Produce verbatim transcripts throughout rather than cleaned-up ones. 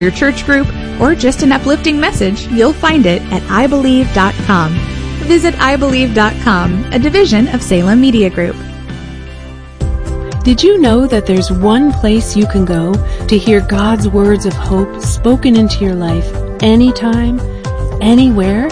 your church group, or just an uplifting message, you'll find it at i believe dot com. Visit i believe dot com, a division of Salem Media Group. Did you know that there's one place you can go to hear God's words of hope spoken into your life anytime, anywhere?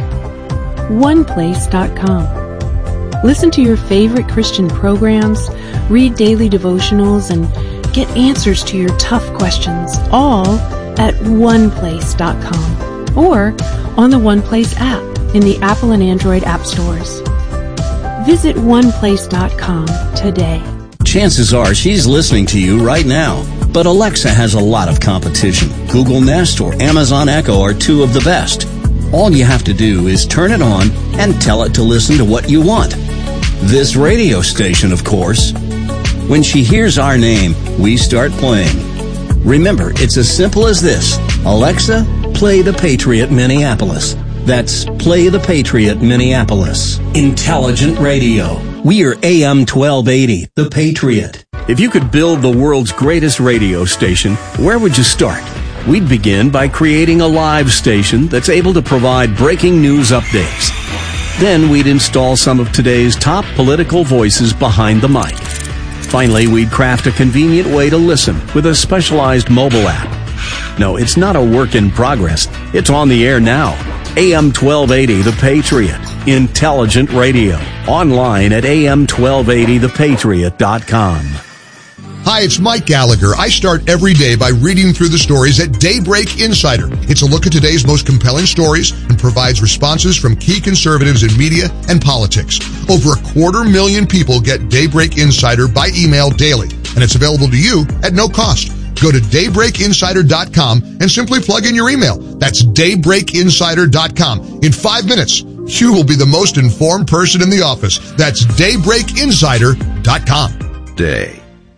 one place dot com. Listen to your favorite Christian programs, read daily devotionals, and get answers to your tough questions, all at one place dot com or on the OnePlace app in the Apple and Android app stores. Visit one place dot com today. Chances are she's listening to you right now. But Alexa has a lot of competition. Google Nest or Amazon Echo are two of the best. All you have to do is turn it on and tell it to listen to what you want. This radio station, of course. When she hears our name, we start playing. Remember, it's as simple as this. Alexa, play the Patriot Minneapolis. That's Play the Patriot Minneapolis. Intelligent radio. We are A M twelve eighty, The Patriot. If you could build the world's greatest radio station, where would you start? We'd begin by creating a live station that's able to provide breaking news updates. Then we'd install some of today's top political voices behind the mic. Finally, we'd craft a convenient way to listen with a specialized mobile app. No, it's not a work in progress. It's on the air now. A M twelve eighty, The Patriot. Intelligent radio. Online at A M twelve eighty the patriot dot com. Hi, it's Mike Gallagher. I start every day by reading through the stories at Daybreak Insider. It's a look at today's most compelling stories and provides responses from key conservatives in media and politics. Over a quarter million people get Daybreak Insider by email daily, and it's available to you at no cost. Go to daybreak insider dot com and simply plug in your email. That's daybreak insider dot com. In five minutes, you will be the most informed person in the office. That's daybreak insider dot com. Day.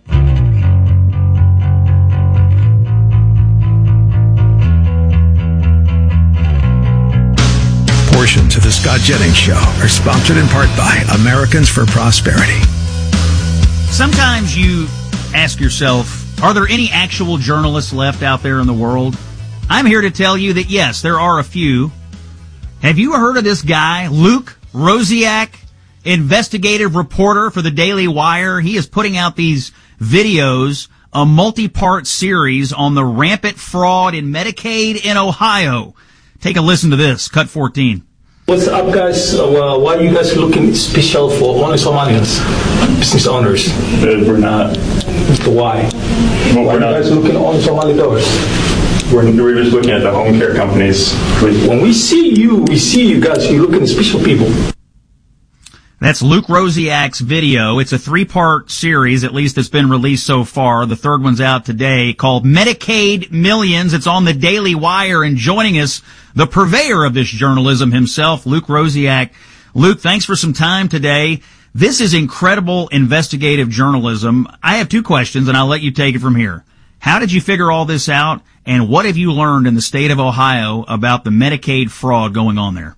Portions of the Scott Jennings Show are sponsored in part by Americans for Prosperity. Sometimes you ask yourself, are there any actual journalists left out there in the world? I'm here to tell you that yes, there are a few. Have you heard of this guy, Luke Rosiak, investigative reporter for the Daily Wire? He is putting out these videos, a multi-part series on the rampant fraud in Medicaid in Ohio. Take a listen to this, cut fourteen. What's up, guys? Uh, why are you guys looking special for only Somalians, business owners? Uh, we're not. Why? Well, why are you guys looking only Somali doors? We're, we're just looking at the home care companies. When we see you, we see you guys, you're looking at special people. That's Luke Rosiak's video. It's a three-part series, at least that's been released so far. The third one's out today, called Medicaid Millions. It's on the Daily Wire, and joining us, the purveyor of this journalism himself, Luke Rosiak. Luke, thanks for some time today. This is incredible investigative journalism. I have two questions, and I'll let you take it from here. How did you figure all this out, and what have you learned in the state of Ohio about the Medicaid fraud going on there?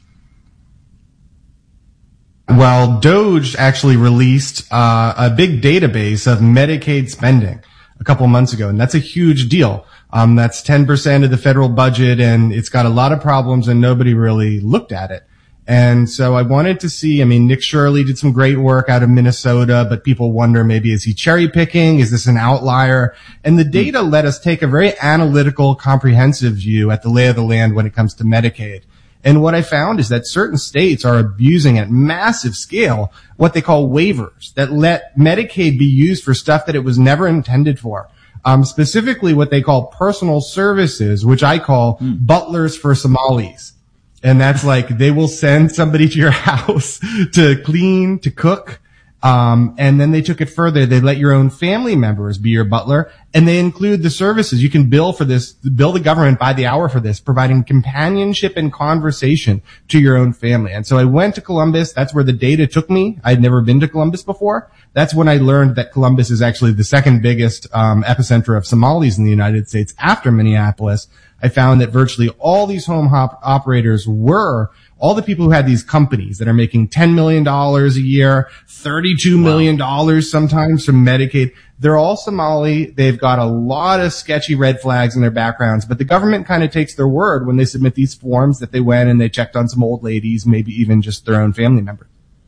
Well, Doge actually released uh, a big database of Medicaid spending a couple months ago, and that's a huge deal. Um, that's ten percent of the federal budget, and it's got a lot of problems, and nobody really looked at it. And so I wanted to see, I mean, Nick Shirley did some great work out of Minnesota, but people wonder, maybe, is he cherry picking? Is this an outlier? And the data let us take a very analytical, comprehensive view at the lay of the land when it comes to Medicaid. And what I found is that certain states are abusing at massive scale what they call waivers that let Medicaid be used for stuff that it was never intended for. Um, specifically what they call personal services, which I call mm. butlers for Somalis. And that's like they will send somebody to your house to clean, to cook. Um, and then they took it further. They let your own family members be your butler, and they include the services. You can bill for this, bill the government by the hour for this, providing companionship and conversation to your own family. And so I went to Columbus. That's where the data took me. I'd never been to Columbus before. That's when I learned that Columbus is actually the second biggest um, epicenter of Somalis in the United States after Minneapolis. I found that virtually all these home hop operators were all the people who had these companies that are making ten million dollars a year, thirty-two million dollars sometimes from Medicaid. They're all Somali. They've got a lot of sketchy red flags in their backgrounds, but the government kind of takes their word when they submit these forms that they went and they checked on some old ladies, maybe even just their own family member.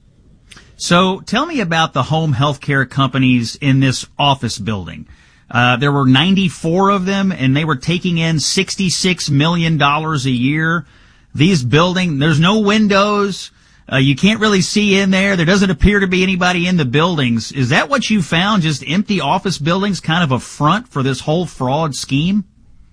So tell me about the home health care companies in this office building. Uh, there were ninety-four of them, and they were taking in sixty-six million dollars a year. These building, there's no windows. Uh, you can't really see in there. There doesn't appear to be anybody in the buildings. Is that what you found? Just empty office buildings, kind of a front for this whole fraud scheme?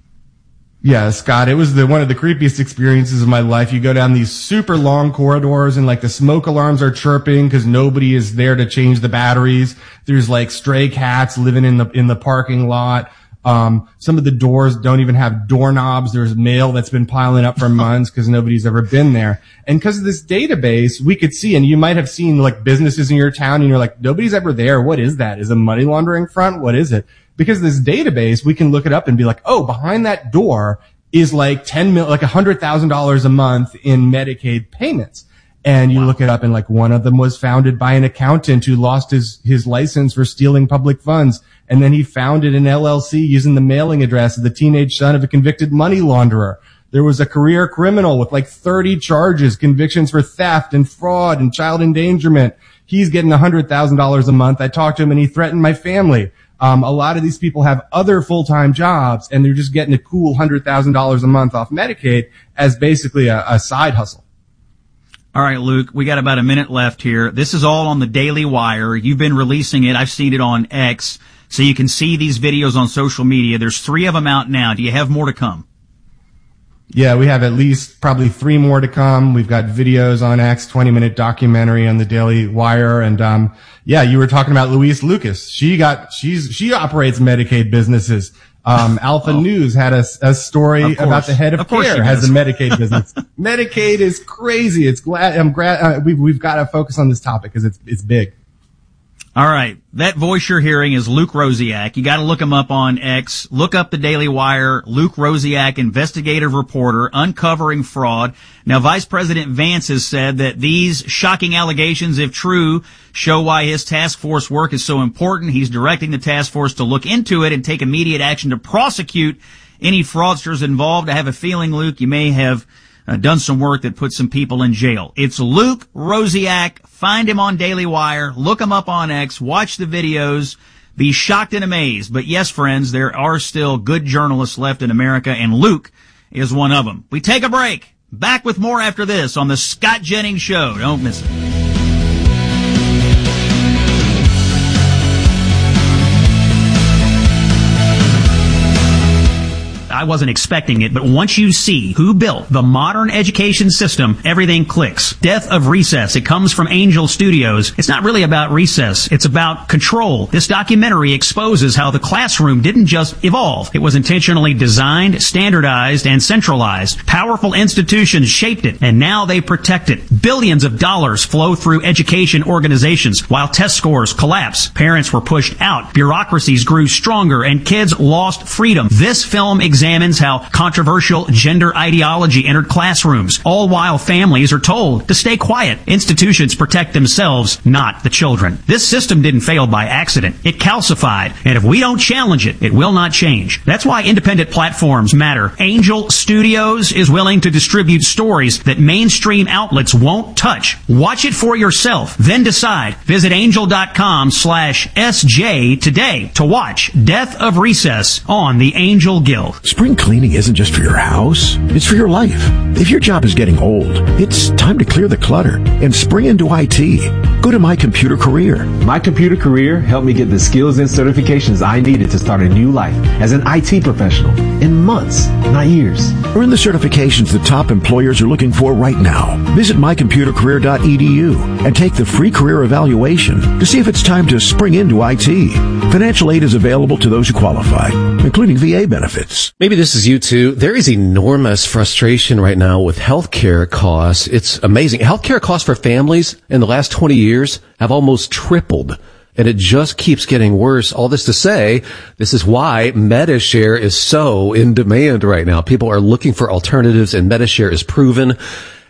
Yeah, Scott, it was the one of the creepiest experiences of my life. You go down these super long corridors and like the smoke alarms are chirping because nobody is there to change the batteries. There's like stray cats living in the in the parking lot. Um, some of the doors don't even have doorknobs. There's mail that's been piling up for months because nobody's ever been there. And because of this database, we could see, and you might have seen like businesses in your town and you're like, nobody's ever there. What is that? Is it a money laundering front? What is it? Because of this database, we can look it up and be like, oh, behind that door is like ten mil, like a hundred thousand dollars a month in Medicaid payments. And you wow. look it up and like one of them was founded by an accountant who lost his, his license for stealing public funds. And then he founded an L L C using the mailing address of the teenage son of a convicted money launderer. There was a career criminal with like thirty charges, convictions for theft and fraud and child endangerment. He's getting a hundred thousand dollars a month. I talked to him and he threatened my family. Um, a lot of these people have other full-time jobs and they're just getting a cool one hundred thousand dollars a month off Medicaid as basically a, a side hustle. All right, Luke, we got about a minute left here. This is all on the Daily Wire. You've been releasing it. I've seen it on X, so you can see these videos on social media. There's three of them out now. Do you have more to come? Yeah, we have at least probably three more to come. We've got videos on X, twenty minute documentary on the Daily Wire. And, um, yeah, you were talking about Louise Lucas. She got, she's, she operates Medicaid businesses. Um, Alpha oh. News had a, a story about the head of, of care has a Medicaid business. Medicaid is crazy. It's glad, I'm glad, uh, we've, we've got to focus on this topic because it's, it's big. All right. That voice you're hearing is Luke Rosiak. You got to look him up on X. Look up the Daily Wire. Luke Rosiak, investigative reporter, uncovering fraud. Now, Vice President Vance has said that these shocking allegations, if true, show why his task force work is so important. He's directing the task force to look into it and take immediate action to prosecute any fraudsters involved. I have a feeling, Luke, you may have Uh, done some work that put some people in jail. It's Luke Rosiak. Find him on Daily Wire. Look him up on X. Watch the videos. Be shocked and amazed. But yes, friends, there are still good journalists left in America, and Luke is one of them. We take a break. Back with more after this on the Scott Jennings Show. Don't miss it. I wasn't expecting it, but once you see who built the modern education system, everything clicks. Death of Recess. It comes from Angel Studios. It's not really about recess. It's about control. This documentary exposes how the classroom didn't just evolve. It was intentionally designed, standardized, and centralized. Powerful institutions shaped it, and now they protect it. Billions of dollars flow through education organizations while test scores collapse. Parents were pushed out. Bureaucracies grew stronger, and kids lost freedom. This film examines how controversial gender ideology entered classrooms, all while families are told to stay quiet. Institutions protect themselves, not the children. This system didn't fail by accident. It calcified, and if we don't challenge it, it will not change. That's why independent platforms matter. Angel Studios is willing to distribute stories that mainstream outlets won't touch. Watch it for yourself, then decide. Visit angel.com slash SJ today to watch Death of Recess on the Angel Guild. Spring cleaning isn't just for your house, it's for your life. If your job is getting old, it's time to clear the clutter and spring into I T. Go to My Computer Career. My Computer Career helped me get the skills and certifications I needed to start a new life as an I T professional in months, not years. Earn the certifications the top employers are looking for right now. Visit my computer career dot e d u and take the free career evaluation to see if it's time to spring into I T. Financial aid is available to those who qualify, including V A benefits. Maybe this is you too. There is enormous frustration right now with healthcare costs. It's amazing. Healthcare costs for families in the last twenty years have almost tripled, and it just keeps getting worse. All this to say, this is why MediShare is so in demand right now. People are looking for alternatives, and MediShare is proven.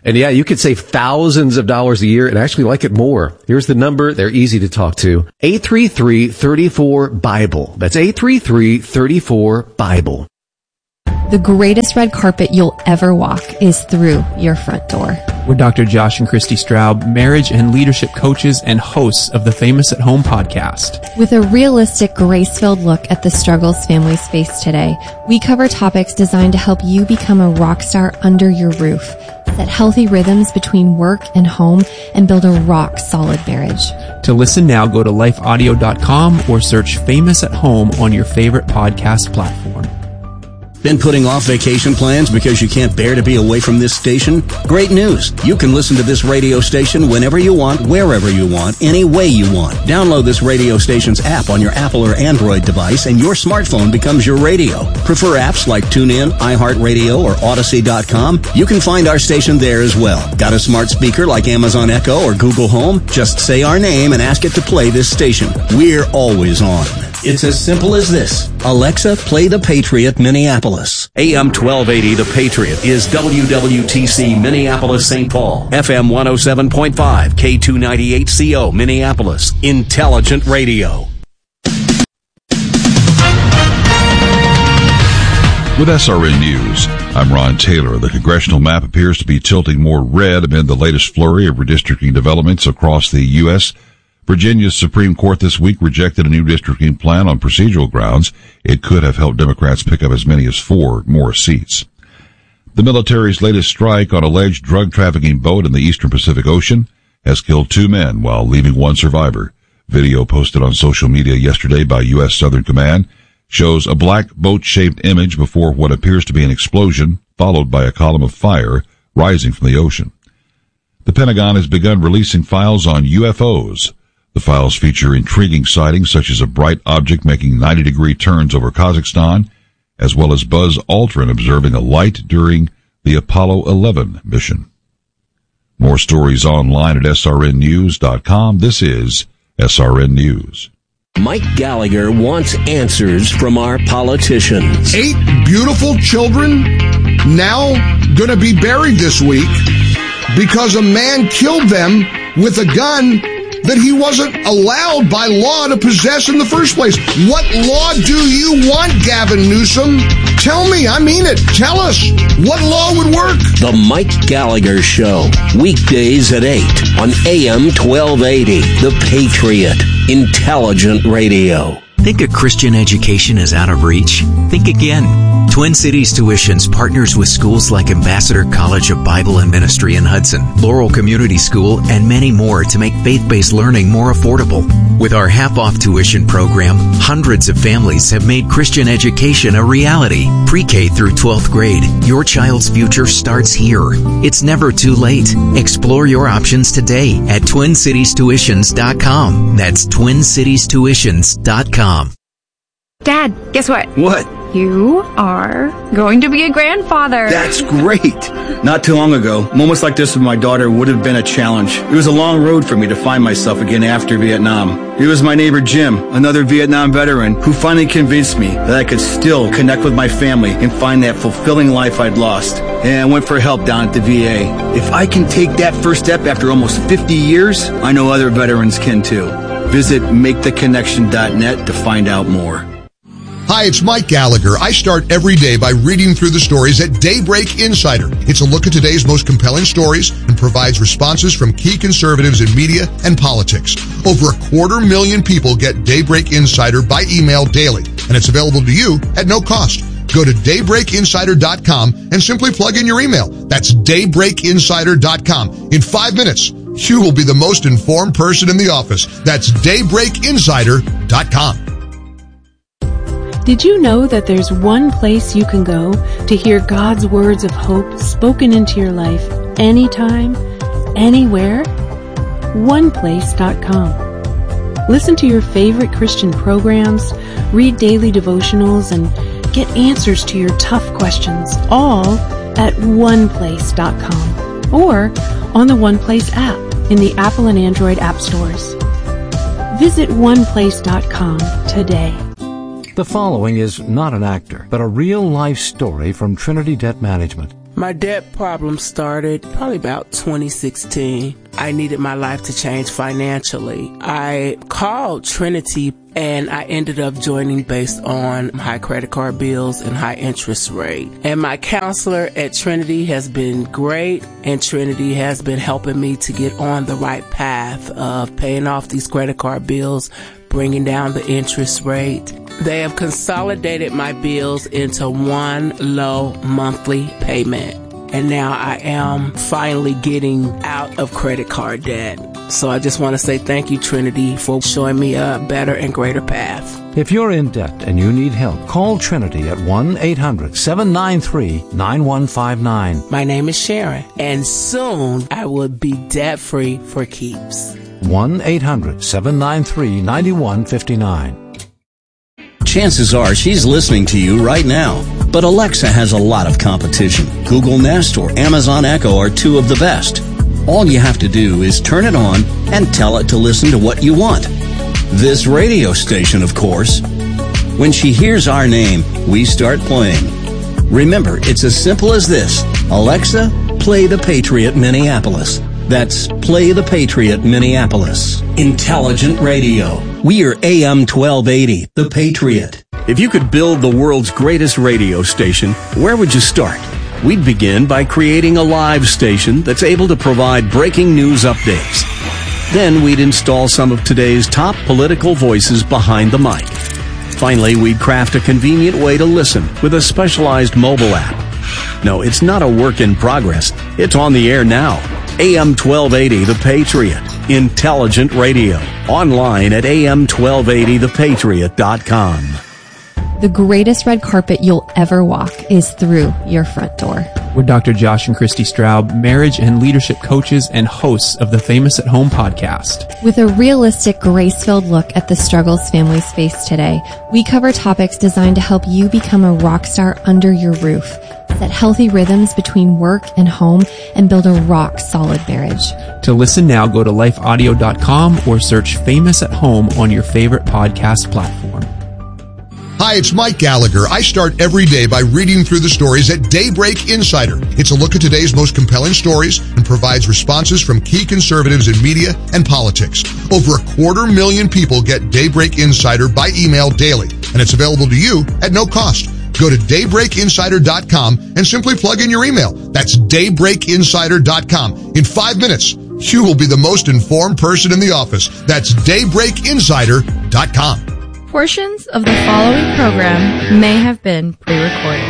And yeah, you could save thousands of dollars a year and actually like it more. Here's the number. They're easy to talk to. eight three three, three four, Bible. That's eight three three, three four, Bible. The greatest red carpet you'll ever walk is through your front door. We're Doctor Josh and Christy Straub, marriage and leadership coaches and hosts of the Famous at Home podcast. With a realistic, grace-filled look at the struggles families face today, we cover topics designed to help you become a rock star under your roof, set healthy rhythms between work and home, and build a rock-solid marriage. To listen now, go to life audio dot com or search Famous at Home on your favorite podcast platform. Been putting off vacation plans because you can't bear to be away from this station? Great news! You can listen to this radio station whenever you want, wherever you want, any way you want. Download this radio station's app on your Apple or Android device and your smartphone becomes your radio. Prefer apps like TuneIn, iHeartRadio, or Odyssey dot com? You can find our station there as well. Got a smart speaker like Amazon Echo or Google Home? Just say our name and ask it to play this station. We're always on. It's as simple as this. Alexa, play The Patriot Minneapolis. A M twelve eighty The Patriot is W W T C Minneapolis Saint Paul. F M one oh seven point five, K two ninety-eight C O Minneapolis. Intelligent Radio. With S R N News, I'm Ron Taylor. The congressional map appears to be tilting more red amid the latest flurry of redistricting developments across the U S Virginia's Supreme Court this week rejected a new districting plan on procedural grounds. It could have helped Democrats pick up as many as four more seats. The military's latest strike on alleged drug trafficking boat in the eastern Pacific Ocean has killed two men while leaving one survivor. Video posted on social media yesterday by U S Southern Command shows a black boat-shaped image before what appears to be an explosion, followed by a column of fire rising from the ocean. The Pentagon has begun releasing files on U F Os. The files feature intriguing sightings such as a bright object making ninety-degree turns over Kazakhstan, as well as Buzz Aldrin observing a light during the Apollo eleven mission. More stories online at S R N news dot com. This is S R N News. Mike Gallagher wants answers from our politicians. Eight beautiful children now going to be buried this week because a man killed them with a gun that he wasn't allowed by law to possess in the first place. What law do you want, Gavin Newsom? Tell me, I mean it. Tell us, what law would work? The Mike Gallagher Show, weekdays at eight on A M twelve eighty, The Patriot, Intelligent Radio. Think a Christian education is out of reach? Think again. Twin Cities Tuitions partners with schools like Ambassador College of Bible and Ministry in Hudson, Laurel Community School, and many more to make faith-based learning more affordable. With our half-off tuition program, hundreds of families have made Christian education a reality. Pre-K through twelfth grade, your child's future starts here. It's never too late. Explore your options today at twin cities tuitions dot com. That's twin cities tuitions dot com. Dad, guess what? What? You are going to be a grandfather. That's great. Not too long ago, moments like this with my daughter would have been a challenge. It was a long road for me to find myself again after Vietnam. It was my neighbor Jim, another Vietnam veteran, who finally convinced me that I could still connect with my family and find that fulfilling life I'd lost. And I went for help down at the V A. If I can take that first step after almost fifty years, I know other veterans can too. Visit make the connection dot net to find out more. Hi, it's Mike Gallagher. I start every day by reading through the stories at Daybreak Insider. It's a look at today's most compelling stories and provides responses from key conservatives in media and politics. Over a quarter million people get Daybreak Insider by email daily, and it's available to you at no cost. Go to daybreak insider dot com and simply plug in your email. That's daybreak insider dot com. In five minutes, you will be the most informed person in the office. That's daybreak insider dot com. Did you know that there's one place you can go to hear God's words of hope spoken into your life anytime, anywhere? one place dot com. Listen to your favorite Christian programs, read daily devotionals, and get answers to your tough questions, all at one place dot com or on the OnePlace app in the Apple and Android app stores. Visit one place dot com today. The following is not an actor, but a real-life story from Trinity Debt Management. My debt problem started probably about twenty sixteen. I needed my life to change financially. I called Trinity and I ended up joining based on high credit card bills and high interest rate. And my counselor at Trinity has been great, and Trinity has been helping me to get on the right path of paying off these credit card bills, bringing down the interest rate. They have consolidated my bills into one low monthly payment. And now I am finally getting out of credit card debt. So I just want to say thank you, Trinity, for showing me a better and greater path. If you're in debt and you need help, call Trinity at one eight hundred seven nine three nine one five nine. My name is Sharon, and soon I will be debt-free for keeps. one eight hundred seven nine three nine one five nine. Chances are she's listening to you right now. But Alexa has a lot of competition. Google Nest or Amazon Echo are two of the best. All you have to do is turn it on and tell it to listen to what you want. This radio station, of course. When she hears our name, we start playing. Remember, it's as simple as this. Alexa, play the Patriot Minneapolis. That's Play the Patriot Minneapolis. Intelligent radio. We are A M twelve eighty, The Patriot. If you could build the world's greatest radio station, where would you start? We'd begin by creating a live station that's able to provide breaking news updates. Then we'd install some of today's top political voices behind the mic. Finally, we'd craft a convenient way to listen with a specialized mobile app. No, it's not a work in progress. It's on the air now. A M twelve eighty, The Patriot. Intelligent radio. Online at A M twelve eighty the patriot dot com. The greatest red carpet you'll ever walk is through your front door. We're Doctor Josh and Christy Straub, marriage and leadership coaches and hosts of the Famous at Home podcast. With a realistic, grace-filled look at the struggles families face today, we cover topics designed to help you become a rock star under your roof, set healthy rhythms between work and home, and build a rock-solid marriage. To listen now, go to life audio dot com or search Famous at Home on your favorite podcast platform. Hi, it's Mike Gallagher. I start every day by reading through the stories at Daybreak Insider. It's a look at today's most compelling stories and provides responses from key conservatives in media and politics. Over a quarter million people get Daybreak Insider by email daily, and it's available to you at no cost. Go to daybreak insider dot com and simply plug in your email. That's daybreak insider dot com. In five minutes, you will be the most informed person in the office. That's daybreak insider dot com. Portions of the following program may have been pre-recorded.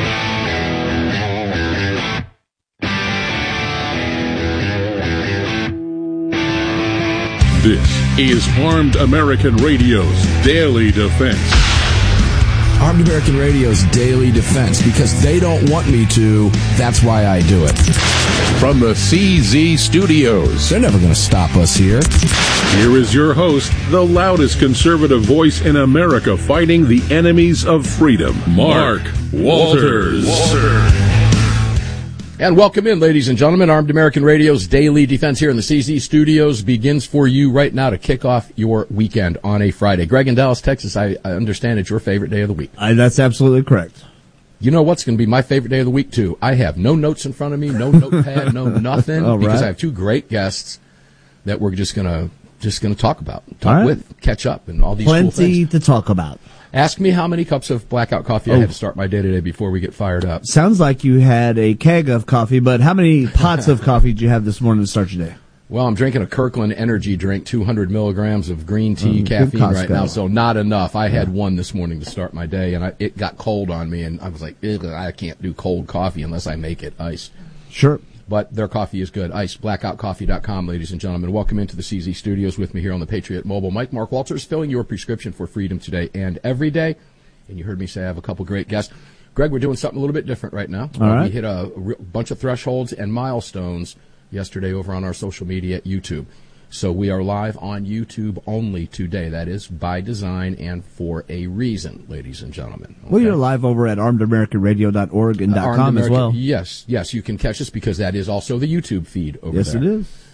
This is Armed American Radio's Daily Defense. Armed American Radio's Daily Defense, because they don't want me to, that's why I do it. From the C Z Studios. They're never going to stop us here. Here is your host, the loudest conservative voice in America fighting the enemies of freedom, Mark Walters. Walters. And welcome in, ladies and gentlemen. Armed American Radio's Daily Defense here in the C Z Studios begins for you right now to kick off your weekend on a Friday. Greg in Dallas, Texas, I, I understand it's your favorite day of the week. I, that's absolutely correct. You know what's going to be my favorite day of the week, too? I have no notes in front of me, no notepad, no nothing, All because right. I have two great guests that we're just going to just going to talk about, talk All right. with, catch up, and all these Plenty cool things. to talk about. Ask me how many cups of blackout coffee Oh. I had to start my day today before we get fired up. Sounds like you had a keg of coffee, but how many pots of coffee did you have this morning to start your day? Well, I'm drinking a Kirkland energy drink, two hundred milligrams of green tea, Mm, good caffeine right Costco. now, so not enough. I had one this morning to start my day, and I, it got cold on me, and I was like, "Ugh, I can't do cold coffee unless I make it iced." Sure. But their coffee is good. Ice, blackout coffee dot com, ladies and gentlemen. Welcome into the C Z Studios with me here on the Patriot Mobile. Mike Mark Walters filling your prescription for freedom today and every day. And you heard me say I have a couple great guests. Greg, we're doing something a little bit different right now. All right. We hit a, a re- bunch of thresholds and milestones yesterday over on our social media at YouTube. So we are live on YouTube only today. That is by design and for a reason, ladies and gentlemen. Okay? Well, you're live over at armed american radio dot org and Uh, dot Armed com as American- well. Yes, yes, you can catch us because that is also the YouTube feed over Yes, there. it is.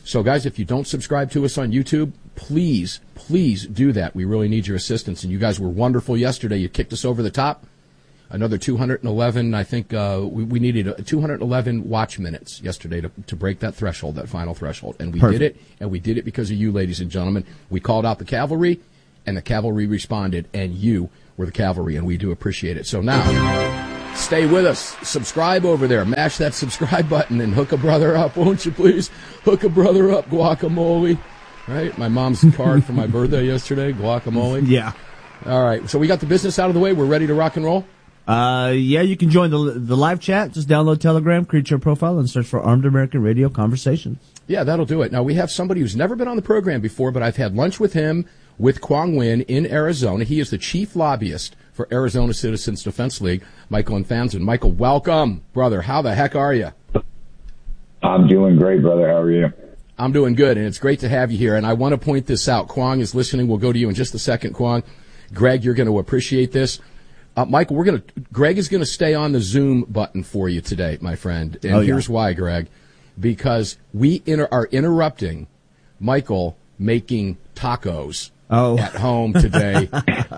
So, guys, if you don't subscribe to us on YouTube, please, please do that. We really need your assistance. And you guys were wonderful yesterday. You kicked us over the top. Another two hundred eleven, I think uh, we, we needed a two hundred eleven watch minutes yesterday to, to break that threshold, that final threshold. And we Perfect. did it, and we did it because of you, ladies and gentlemen. We called out the cavalry, and the cavalry responded, and you were the cavalry, and we do appreciate it. So now, stay with us. Subscribe over there. Mash that subscribe button and hook a brother up, won't you please? Hook a brother up, guacamole. Right? My mom's card for my birthday yesterday, guacamole. Yeah. All right. So we got the business out of the way. We're ready to rock and roll? Uh, yeah, you can join the the live chat. Just download Telegram, create your profile, and search for Armed American Radio Conversations. Yeah, that'll do it. Now, we have somebody who's never been on the program before, but I've had lunch with him with Quang Nguyen in Arizona. He is the chief lobbyist for Arizona Citizens Defense League, Michael Infanzon. Michael, welcome, brother. How the heck are you? I'm doing great, brother. How are you? I'm doing good, and it's great to have you here. And I want to point this out. Quang is listening. We'll go to you in just a second, Quang. Greg, you're going to appreciate this. Uh, Michael, we're going to, Greg is going to stay on the Zoom button for you today, my friend. And Oh, yeah. here's why, Greg. Because we inter- are interrupting Michael making tacos oh. at home today.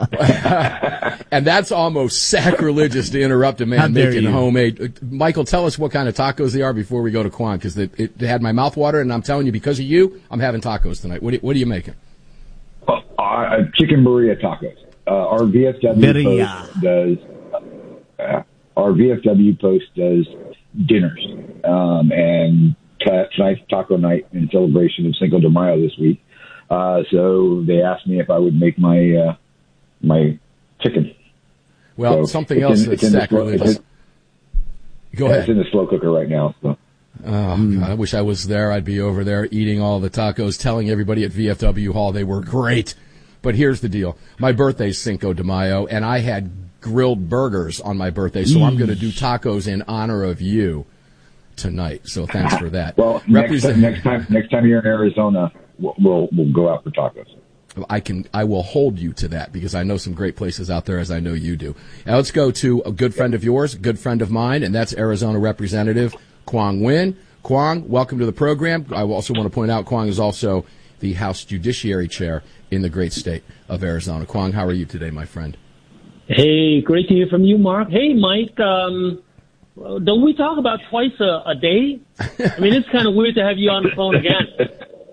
And that's almost sacrilegious to interrupt a How man dare making you. homemade. Michael, tell us what kind of tacos they are before we go to Quang, because it, it had my mouth water, and I'm telling you, because of you, I'm having tacos tonight. What, are- what are you making? Uh, uh, chicken burrito tacos. Uh, our V F W Birria. post does. Uh, our V F W post does dinners, um, and t- tonight's taco night in celebration of Cinco de Mayo this week. Uh, so they asked me if I would make my uh, my chicken. Well, So something it's else in- that's it's in the slow- sacrilegious. it's- Go yeah, ahead. It's in the slow cooker right now. So. Oh, God, I wish I was there. I'd be over there eating all the tacos, telling everybody at V F W Hall they were great. But here's the deal. My birthday's Cinco de Mayo, and I had grilled burgers on my birthday, so I'm going to do tacos in honor of you tonight. So thanks for that. Well, next, time, next time, next time you're in Arizona, we'll we'll, we'll go out for tacos. I can, I will hold you to that because I know some great places out there, as I know you do. Now let's go to a good friend of yours, a good friend of mine, and that's Arizona Representative Quang Nguyen. Quang, welcome to the program. I also want to point out Quang is also the House Judiciary Chair in the great state of Arizona. Quang, how are you today, my friend? Hey, great to hear from you, Mark. Hey, Mike, um, don't we talk about twice a, a day? I mean, it's kind of weird to have you on the phone again.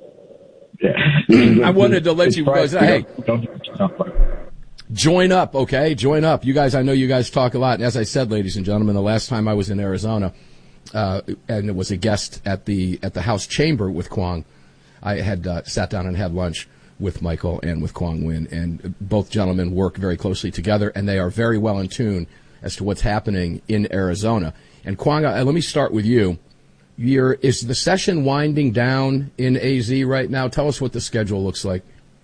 I wanted to let you guys, hey, join up, okay? Join up. You guys, I know you guys talk a lot. And as I said, ladies and gentlemen, the last time I was in Arizona, uh, and it was a guest at the at the House chamber with Quang, I had uh, sat down and had lunch with Michael and with Quang Nguyen, and both gentlemen work very closely together, and they are very well in tune as to what's happening in Arizona. And Quang, uh, let me start with you. You're, is the session winding down in A Z right now? Tell us what the schedule looks like.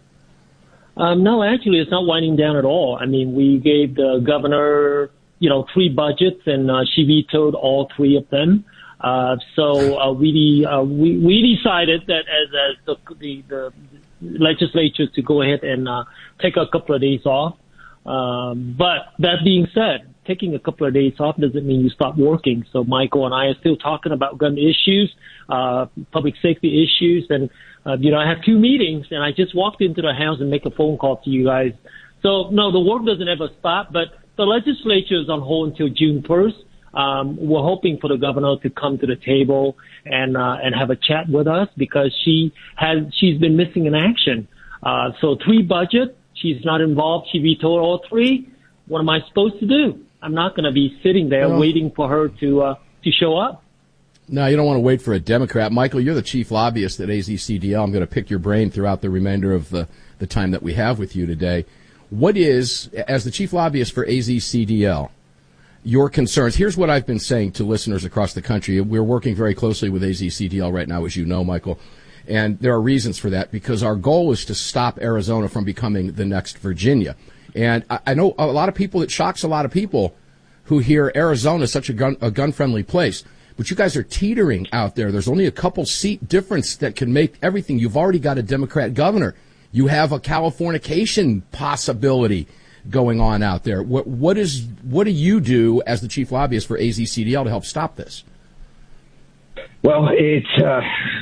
Um, no, actually, it's not winding down at all. I mean, we gave the governor, you know, three budgets, and uh, she vetoed all three of them. Uh, so uh, we, uh, we we decided that as, as the, the the legislature to go ahead and uh, take a couple of days off. Um, but that being said, taking a couple of days off doesn't mean you stop working. So Michael and I are still talking about gun issues, uh, public safety issues, and uh, you know, I have two meetings, and I just walked into the house and make a phone call to you guys. So no, the work doesn't ever stop, but the legislature is on hold until June first. Um, we're hoping for the governor to come to the table and uh, and have a chat with us because she has she's been missing in action. Uh, so three budget, she's not involved. She vetoed all three. What am I supposed to do? I'm not going to be sitting there Well, waiting for her to uh, to show up. No, you don't want to wait for a Democrat. Michael, you're the chief lobbyist at A Z C D L. I'm going to pick your brain throughout the remainder of the, the time that we have with you today. What is, as the chief lobbyist for A Z C D L, your concerns? Here's what I've been saying to listeners across the country. We're working very closely with A Z C D L right now, as you know, Michael. And there are reasons for that, because our goal is to stop Arizona from becoming the next Virginia. And I, I know a lot of people, it shocks a lot of people who hear Arizona is such a gun, a gun-friendly place. But you guys are teetering out there. There's only a couple seat difference that can make everything. You've already got a Democrat governor. You have a Californication possibility going on out there. What, what is, what do you do as the chief lobbyist for A Z C D L to help stop this? Well, it's uh,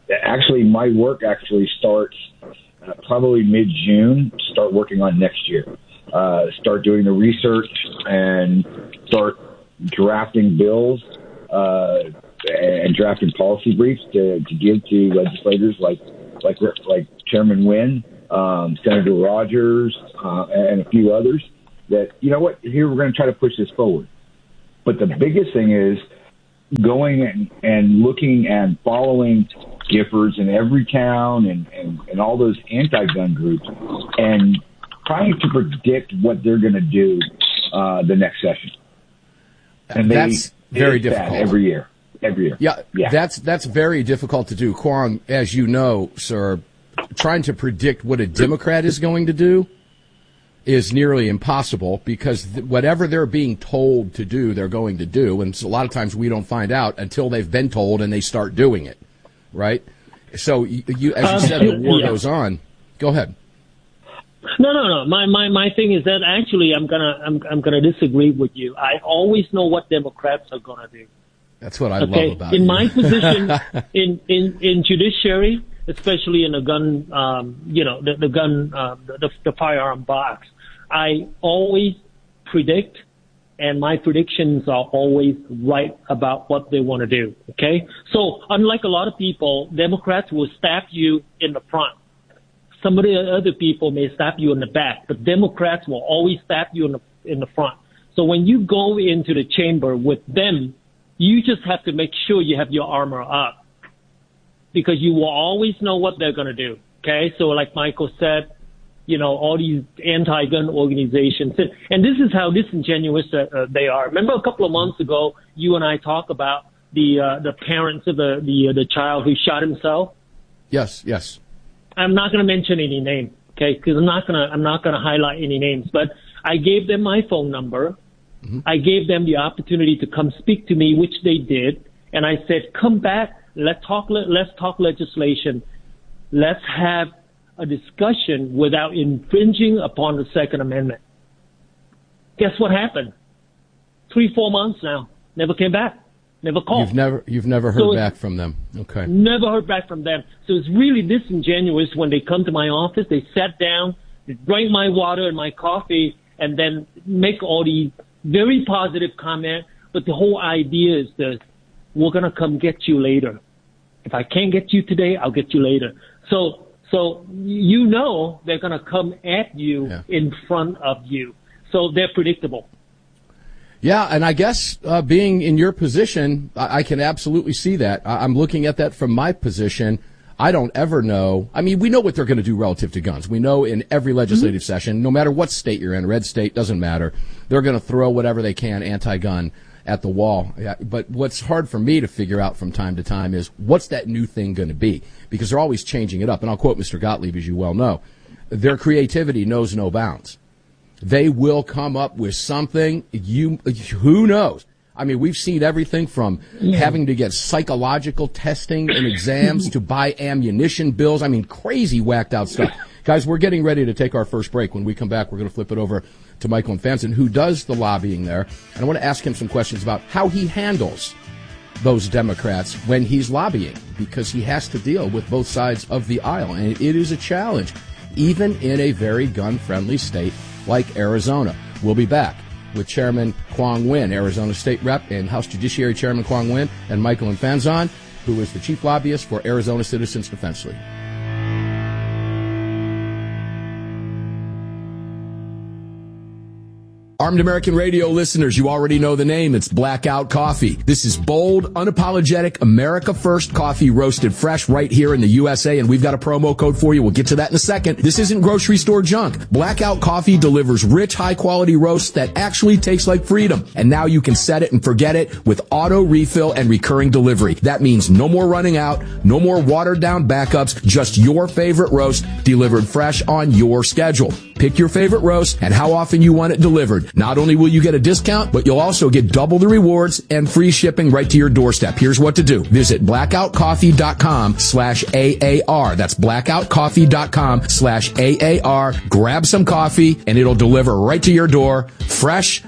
actually, my work actually starts uh, probably mid-June, start working on next year. Uh, start doing the research and start drafting bills uh, and drafting policy briefs to, to give to legislators like like like Chairman Wynn, um, Senator Rogers, uh, and a few others. That, you know what, here we're going to try to push this forward. But the biggest thing is going and, and looking and following Giffords in every town and, and, and all those anti-gun groups and trying to predict what they're going to do uh, the next session. And they, that's very difficult that every year. Every year. Yeah, yeah, that's that's very difficult to do. Kwong, as you know, sir, trying to predict what a Democrat is going to do is nearly impossible because th- whatever they're being told to do, they're going to do. And so a lot of times we don't find out until they've been told and they start doing it, right? So, you, you as you um, said, the war yeah. goes on. Go ahead. No, no, no. My, my, my thing is that actually I'm gonna, I'm, I'm gonna disagree with you. I always know what Democrats are gonna do. That's what I okay? love about in you. my position in, in, in judiciary, especially in the gun, um, you know, the, the gun, uh, the, the firearm box, I always predict, and my predictions are always right about what they want to do. Okay, so unlike a lot of people, Democrats will stab you in the front. Some of the other people may stab you in the back, but Democrats will always stab you in the in the front. So when you go into the chamber with them, you just have to make sure you have your armor up, because you will always know what they're going to do. Okay, so like Michael said, you know, all these anti-gun organizations, and, and this is how disingenuous uh, they are. Remember a couple of months ago, you and I talked about the uh, the parents of the the, uh, the child who shot himself. Yes, yes. I'm not going to mention any name, okay? Because I'm not going to I'm not going to highlight any names. But I gave them my phone number. Mm-hmm. I gave them the opportunity to come speak to me, which they did, and I said, "Come back. Let's talk. Let's talk legislation. Let's have a discussion without infringing upon the Second Amendment." Guess what happened? Three, four months now. Never came back. Never called. You've never, you've never heard So back from them. Okay. Never heard back from them. So it's really disingenuous when they come to my office. They sat down, they drank my water and my coffee, and then make all these very positive comments. But the whole idea is this: we're gonna come get you later. If I can't get you today, I'll get you later. So. So you know they're going to come at you yeah. in front of you. So they're predictable. Yeah, and I guess uh, being in your position, I, I can absolutely see that. I, I'm looking at that from my position. I don't ever know. I mean, we know what they're going to do relative to guns. We know in every legislative mm-hmm. session, no matter what state you're in, red state, doesn't matter, they're going to throw whatever they can anti-gun at the wall. But what's hard for me to figure out from time to time is what's that new thing going to be? Because they're always changing it up. And I'll quote Mister Gottlieb, as you well know. Their creativity knows no bounds. They will come up with something. You, who knows? I mean, we've seen everything from yeah. having to get psychological testing and exams to buy ammunition bills. I mean, crazy whacked out stuff. Guys, we're getting ready to take our first break. When we come back, we're going to flip it over to Michael Infanzon, who does the lobbying there. And I want to ask him some questions about how he handles those Democrats when he's lobbying, because he has to deal with both sides of the aisle. And it is a challenge, even in a very gun-friendly state like Arizona. We'll be back with Chairman Quang Nguyen, Arizona State Rep, and House Judiciary Chairman Quang Nguyen, and Michael Infanzon, who is the chief lobbyist for Arizona Citizens Defense League. Armed American Radio listeners, you already know the name. It's Blackout Coffee. This is bold, unapologetic, America First coffee roasted fresh right here in the U S A, and we've got a promo code for you. We'll get to that in a second. This isn't grocery store junk. Blackout Coffee delivers rich, high-quality roasts that actually taste like freedom. And now you can set it and forget it with auto refill and recurring delivery. That means no more running out, no more watered-down backups, just your favorite roast delivered fresh on your schedule. Pick your favorite roast and how often you want it delivered. Not only will you get a discount, but you'll also get double the rewards and free shipping right to your doorstep. Here's what to do. Visit blackoutcoffee.com slash AAR. That's blackoutcoffee.com slash AAR. Grab some coffee and it'll deliver right to your door. Fresh,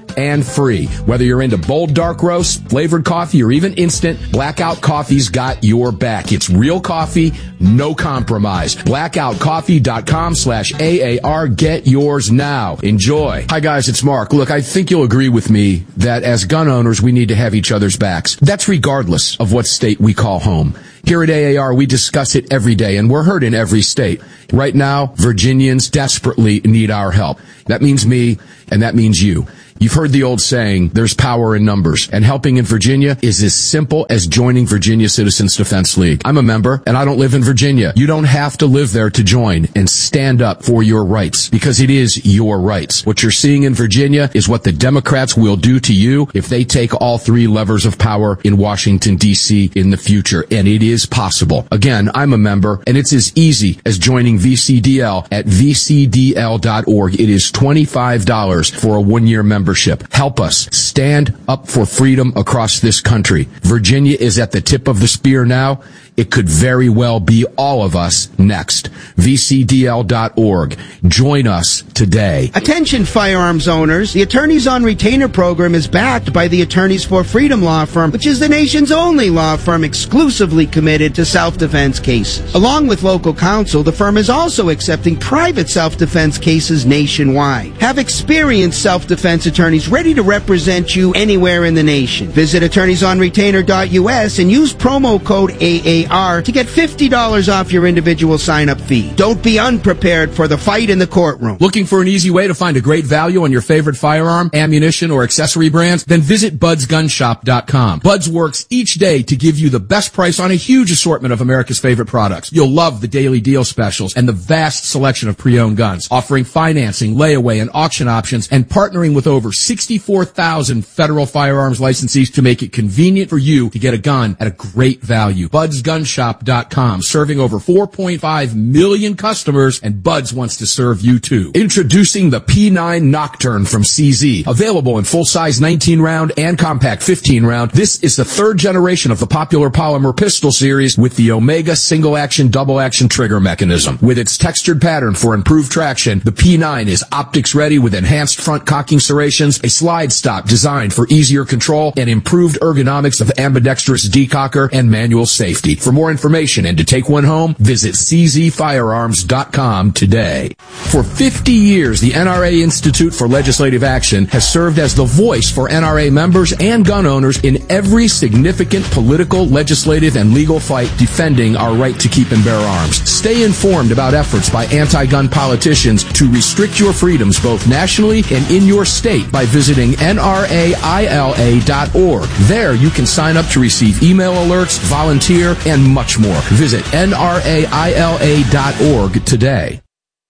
and free. Whether you're into bold dark roast, flavored coffee, or even instant, Blackout Coffee's got your back. It's real coffee, no compromise. blackoutcoffee.com slash AAR. Get yours now. Enjoy. Hi guys, it's Mark. Look, I think you'll agree with me that as gun owners, we need to have each other's backs. That's regardless of what state we call home. Here at A A R, we discuss it every day, and we're heard in every state. Right now, Virginians desperately need our help. That means me, and that means you. You've heard the old saying, there's power in numbers, and helping in Virginia is as simple as joining Virginia Citizens Defense League. I'm a member, and I don't live in Virginia. You don't have to live there to join and stand up for your rights, because it is your rights. What you're seeing in Virginia is what the Democrats will do to you if they take all three levers of power in Washington, D C in the future, and it is possible. Again, I'm a member, and it's as easy as joining V C D L at v c d l dot org. It is twenty-five dollars for a one-year membership. Help us stand up for freedom across this country. Virginia is at the tip of the spear now. It could very well be all of us next. v c d l dot org. Join us today. Attention firearms owners. The Attorneys on Retainer program is backed by the Attorneys for Freedom law firm, which is the nation's only law firm exclusively committed to self-defense cases. Along with local counsel, the firm is also accepting private self-defense cases nationwide. Have experienced self-defense attorneys ready to represent you anywhere in the nation. Visit attorneys on retainer dot u s and use promo code A A R to get fifty dollars off your individual sign-up fee. Don't be unprepared for the fight in the courtroom. Looking for an easy way to find a great value on your favorite firearm, ammunition, or accessory brands? Then visit buds gun shop dot com. Buds works each day to give you the best price on a huge assortment of America's favorite products. You'll love the daily deal specials and the vast selection of pre-owned guns, offering financing, layaway, and auction options, and partnering with over sixty-four thousand federal firearms licensees to make it convenient for you to get a gun at a great value. buds gun shop dot com, serving over four point five million customers, and Buds wants to serve you too. Introducing the P nine Nocturne from C Z. Available in full-size nineteen round and compact fifteen round, this is the third generation of the popular polymer pistol series with the Omega single-action, double-action trigger mechanism. With its textured pattern for improved traction, the P nine is optics-ready with enhanced front cocking serrations, a slide stop designed for easier control, and improved ergonomics of ambidextrous decocker and manual safety. For more information and to take one home, visit c z firearms dot com today. For fifty years, the N R A Institute for Legislative Action has served as the voice for N R A members and gun owners in every significant political, legislative, and legal fight defending our right to keep and bear arms. Stay informed about efforts by anti-gun politicians to restrict your freedoms both nationally and in your state by visiting N R A I L A dot org. There you can sign up to receive email alerts, volunteer, and much more. Visit N R A I L A dot org today.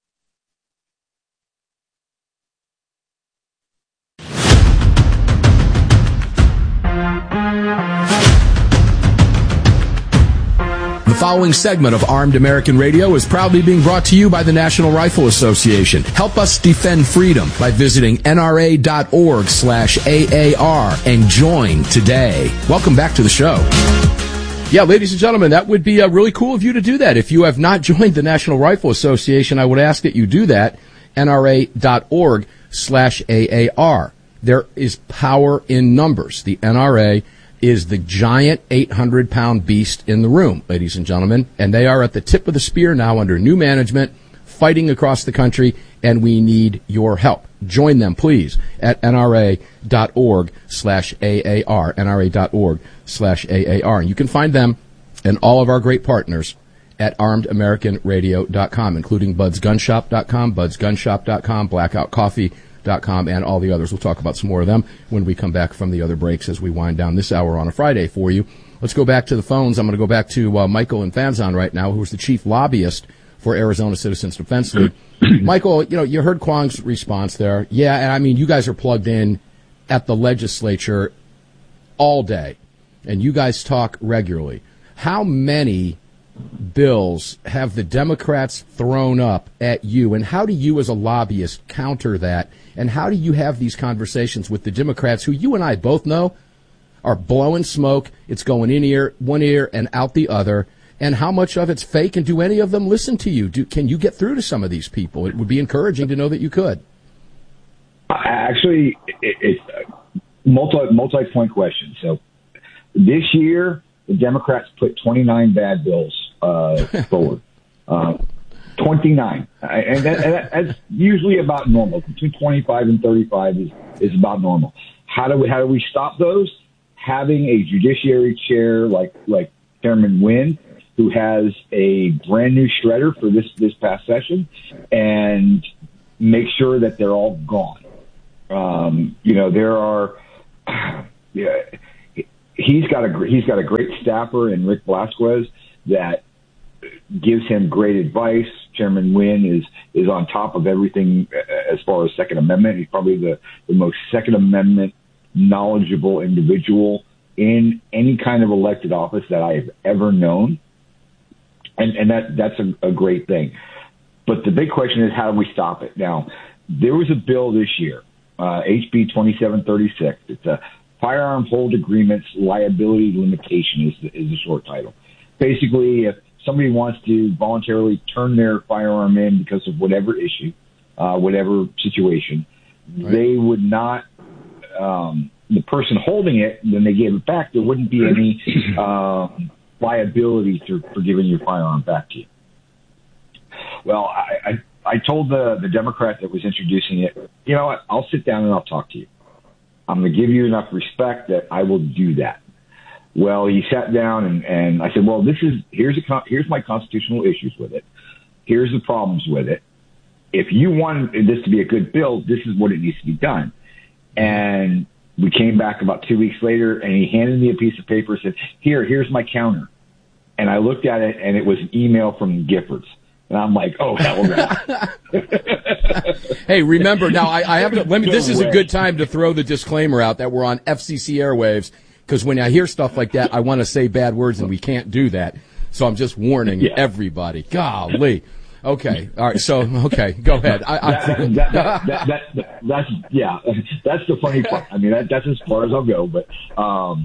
The following segment of Armed American Radio is proudly being brought to you by the National Rifle Association. Help us defend freedom by visiting N R A dot org slash A A R and join today. Welcome back to the show. Yeah, ladies and gentlemen, that would be uh, really cool of you to do that. If you have not joined the National Rifle Association, I would ask that you do that. N R A dot org slash A A R. There is power in numbers. The N R A is the giant eight hundred pound beast in the room, ladies and gentlemen, and they are at the tip of the spear now under new management, fighting across the country, and we need your help. Join them, please, at N R A dot org slash A A R, N R A dot org slash A A R. And you can find them and all of our great partners at armed american radio dot com, including buds gun shop dot com, buds gun shop dot com, blackout coffee dot com, and all the others. We'll talk about some more of them when we come back from the other breaks as we wind down this hour on a Friday for you. Let's go back to the phones. I'm going to go back to uh, Michael in Fanzon right now, who's the chief lobbyist for Arizona Citizens Defense League. Michael, you know, you heard Kwong's response there. Yeah, and I mean, you guys are plugged in at the legislature all day, and you guys talk regularly. How many bills have the Democrats thrown up at you, and how do you as a lobbyist counter that, and how do you have these conversations with the Democrats who you and I both know are blowing smoke, it's going in ear, one ear and out the other, and how much of it's fake, and do any of them listen to you? Do, can you get through to some of these people? It would be encouraging to know that you could. Actually, it, it's a multi multi point question. So this year, the Democrats put twenty-nine bad bills uh, forward. Uh, twenty-nine, and, that, and that, that's usually about normal. Between twenty-five and thirty-five is, is about normal. How do we how do we stop those? Having a judiciary chair like like Chairman Wynn, who has a brand new shredder for this this past session, and make sure that they're all gone. Um, you know, there are. Yeah, he's got a he's got a great staffer in Rick Blasquez that gives him great advice. Chairman Wynn is is on top of everything as far as Second Amendment. He's probably the, the most Second Amendment knowledgeable individual in any kind of elected office that I've ever known. And, and that that's a, a great thing. But the big question is, how do we stop it? Now, there was a bill this year, uh, H B twenty-seven thirty-six. It's a Firearm Hold Agreements Liability Limitation is the, is the short title. Basically, if somebody wants to voluntarily turn their firearm in because of whatever issue, uh, whatever situation, right, they would not, um, the person holding it, when they gave it back, there wouldn't be any um, liability for, for giving your firearm back to you. Well, I, I, I told the, the Democrat that was introducing it, you know what, I'll sit down and I'll talk to you. I'm going to give you enough respect that I will do that. Well, he sat down and, and I said, well, this is, here's a, here's my constitutional issues with it. Here's the problems with it. If you want this to be a good bill, this is what it needs to be done. And we came back about two weeks later and he handed me a piece of paper and said, here, here's my counter. And I looked at it and it was an email from Giffords. And I'm like, oh, hell no. Hey, remember, now I, I have to, let me, No this is way. a good time to throw the disclaimer out that we're on F C C airwaves, because when I hear stuff like that, I want to say bad words and we can't do that. So I'm just warning yeah. everybody. Golly. Okay. All right. So, okay, go ahead. I, I, that, that, that, that, that, that's, yeah, that's the funny part. I mean, that, that's as far as I'll go, but, um,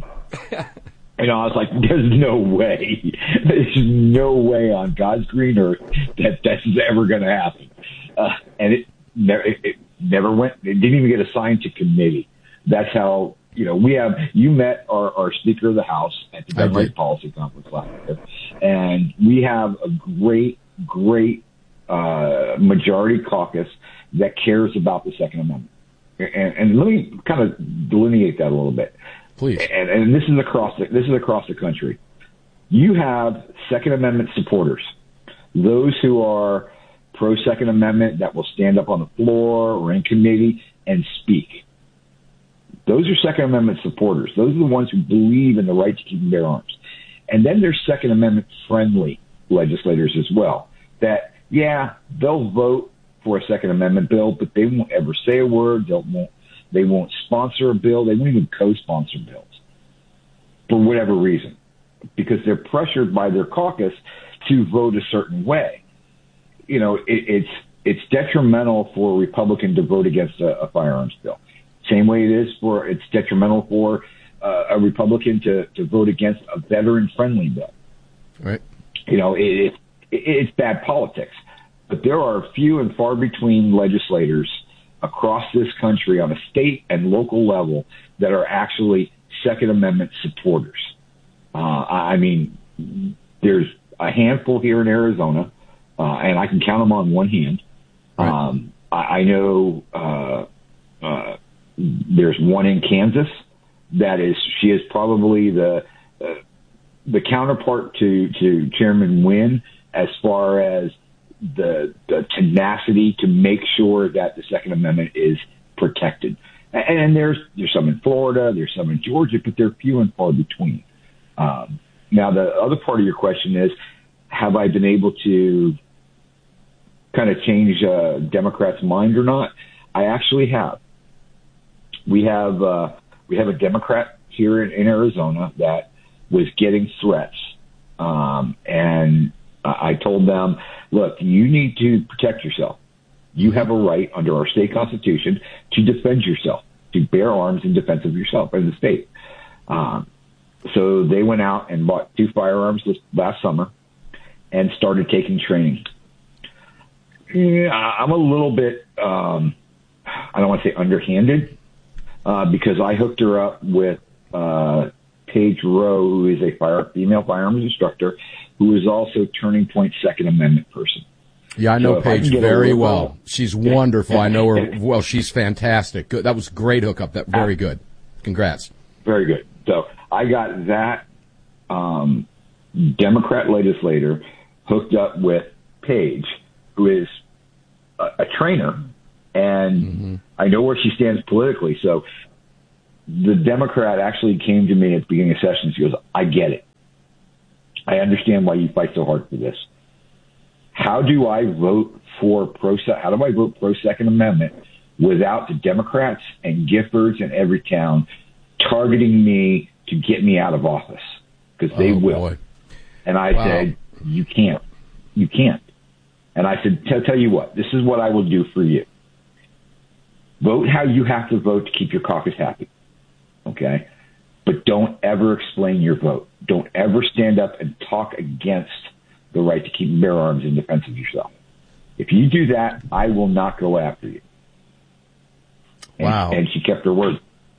you know, I was like, there's no way, there's no way on God's green earth that this is ever going to happen. Uh, and it never, it, it never went, it didn't even get assigned to committee. That's how, you know, we have, you met our, our Speaker of the House at the Gun Rights Policy Conference last year, and we have a great, great uh, majority caucus that cares about the Second Amendment. And, and let me kind of delineate that a little bit. Please. And, and this is across the, this is across the country. You have Second Amendment supporters, those who are pro Second Amendment that will stand up on the floor or in committee and speak. Those are Second Amendment supporters. Those are the ones who believe in the right to keep and bear arms. And then there's Second Amendment friendly legislators as well. That yeah, they'll vote for a Second Amendment bill, but they won't ever say a word. They'll won't. They won't sponsor a bill. They won't even co-sponsor bills for whatever reason, because they're pressured by their caucus to vote a certain way. You know, it, it's it's detrimental for a Republican to vote against a, a firearms bill. Same way it is for it's detrimental for uh, a Republican to, to vote against a veteran-friendly bill. Right. You know, it, it, it's bad politics. But there are few and far between legislators across this country on a state and local level that are actually Second Amendment supporters. Uh, I mean, there's a handful here in Arizona, uh, and I can count them on one hand. Right. Um, I, I know uh, uh, there's one in Kansas that is, she is probably the uh, the counterpart to, to Chairman Wynn as far as the, the tenacity to make sure that the Second Amendment is protected. And, and there's there's some in Florida, there's some in Georgia, but they're few and far between. Um, now, the other part of your question is, have I been able to kind of change uh, Democrats' mind or not? I actually have. We have uh, we have a Democrat here in, in Arizona that was getting threats, um, and I told them, look, you need to protect yourself. You have a right under our state constitution to defend yourself, to bear arms in defense of yourself as a state. Um, so they went out and bought two firearms this last summer and started taking training. Yeah, I'm a little bit, um, I don't want to say underhanded, uh, because I hooked her up with uh, Paige Rowe, who is a fire, female firearms instructor, who is also Turning Point Second Amendment person. Yeah, I know so Paige I very little, well. She's wonderful. I know her well. She's fantastic. Good. That was great hookup. That very good. Congrats. Very good. So I got that um, Democrat legislator hooked up with Paige, who is a, a trainer, and mm-hmm. I know where she stands politically. So the Democrat actually came to me at the beginning of session. She goes, I get it. I understand why you fight so hard for this. How do I vote for pro? How do I vote pro Second Amendment without the Democrats and Giffords in every town targeting me to get me out of office? Because they oh, will. Boy. And I wow. said, you can't. You can't. And I said, tell, tell you what, this is what I will do for you. Vote how you have to vote to keep your caucus happy. Okay? But don't ever explain your vote. Don't ever stand up and talk against the right to keep and bear arms in defense of yourself. If you do that, I will not go after you. And, wow. And she kept her word.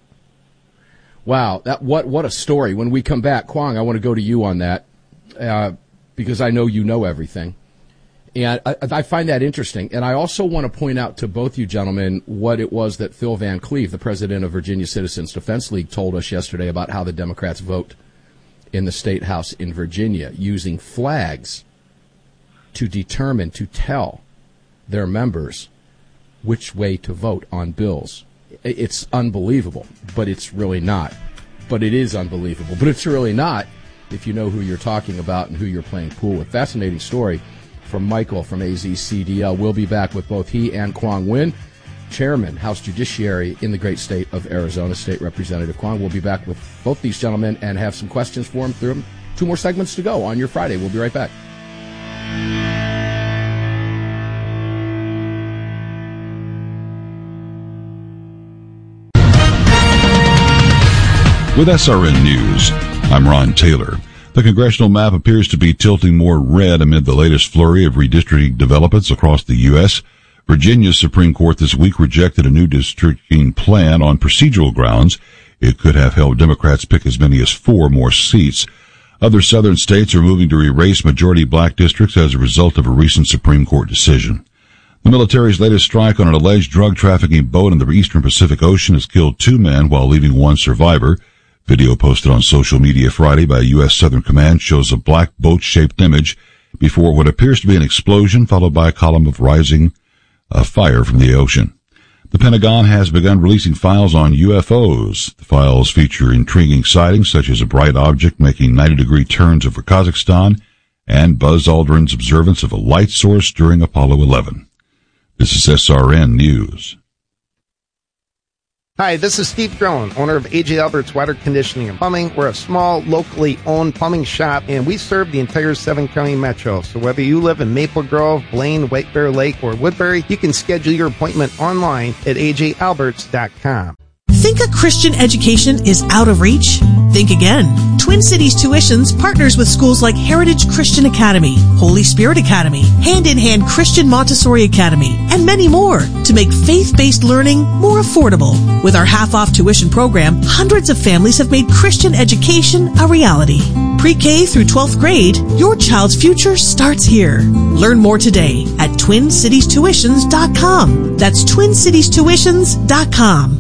Wow. That, what, what a story. When we come back, Kwong, I want to go to you on that, uh, because I know you know everything. And I, I find that interesting. And I also want to point out to both you gentlemen what it was that Phil Van Cleve, the president of Virginia Citizens Defense League, told us yesterday about how the Democrats vote in the state house in Virginia, using flags to determine, to tell their members which way to vote on bills. It's unbelievable, but it's really not. But it is unbelievable, but it's really not if you know who you're talking about and who you're playing pool with. Fascinating story from Michael from A Z C D L. We'll be back with both he and Kwong Win, Chairman, House Judiciary in the great state of Arizona, State Representative Kwong. We'll be back with both these gentlemen and have some questions for them through them. Two more segments to go on your Friday. We'll be right back. With S R N News, I'm Ron Taylor. The congressional map appears to be tilting more red amid the latest flurry of redistricting developments across the U S Virginia's Supreme Court this week rejected a new districting plan on procedural grounds. It could have helped Democrats pick as many as four more seats. Other southern states are moving to erase majority black districts as a result of a recent Supreme Court decision. The military's latest strike on an alleged drug trafficking boat in the eastern Pacific Ocean has killed two men while leaving one survivor. Video posted on social media Friday by U S Southern Command shows a black boat-shaped image before what appears to be an explosion, followed by a column of rising uh, fire from the ocean. The Pentagon has begun releasing files on U F Os. The files feature intriguing sightings such as a bright object making ninety-degree turns over Kazakhstan and Buzz Aldrin's observance of a light source during Apollo eleven. This is S R N News. Hi, this is Steve Drone, owner of A J Albert's Water Conditioning and Plumbing. We're a small, locally owned plumbing shop, and we serve the entire seven-county metro. So whether you live in Maple Grove, Blaine, White Bear Lake, or Woodbury, you can schedule your appointment online at A J Alberts dot com. Think a Christian education is out of reach? Think again. Twin Cities Tuitions partners with schools like Heritage Christian Academy, Holy Spirit Academy, Hand in Hand Christian Montessori Academy, and many more to make faith-based learning more affordable. With our half-off tuition program, hundreds of families have made Christian education a reality. Pre-K through twelfth grade, your child's future starts here. Learn more today at twin cities tuitions dot com. That's twin cities tuitions dot com.